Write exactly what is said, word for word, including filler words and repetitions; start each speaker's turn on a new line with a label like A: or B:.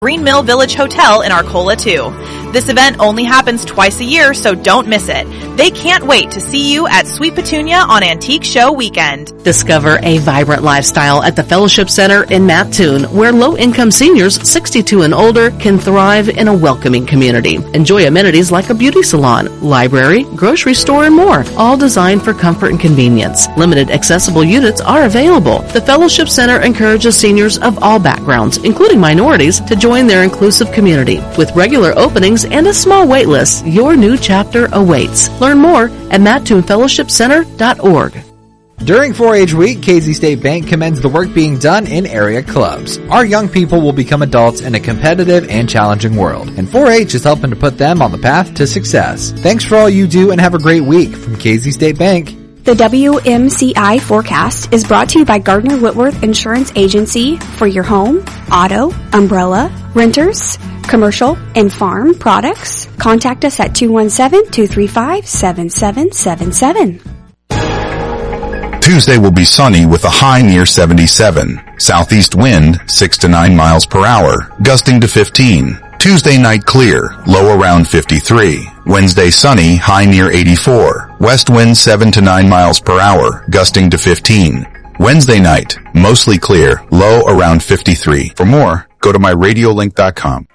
A: Green Mill Village Hotel in Arcola, too. This event only happens twice a year, so don't miss it. They can't wait to see you at Sweet Petunia on Antique Show Weekend.
B: Discover a vibrant lifestyle at the Fellowship Center in Mattoon, where low-income seniors sixty-two and older can thrive in a welcoming community. Enjoy amenities like a beauty salon, library, grocery store, and more, all designed for comfort and convenience. Limited accessible units are available. The Fellowship Center encourages seniors of all backgrounds, including minorities, to join their inclusive community. With regular openings and a small wait list, your new chapter awaits. Learn more at mattoon fellowship center dot org.
C: During four H Week, Casey State Bank commends the work being done in area clubs. Our young people will become adults in a competitive and challenging world, and four H is helping to put them on the path to success. Thanks for all you do and have a great week from Casey State Bank.
D: The W M C I forecast is brought to you by Gardner Whitworth Insurance Agency for your home, auto, umbrella, renters, commercial, and farm products. Contact us at two one seven, two three five, seven seven seven seven.
E: Tuesday will be sunny with a high near seventy-seven. Southeast wind six to nine miles per hour, gusting to fifteen. Tuesday night clear, low around fifty-three. Wednesday sunny, high near eighty-four. West wind seven to nine miles per hour, gusting to fifteen. Wednesday night, mostly clear, low around fifty-three. For more, go to my radio link dot com.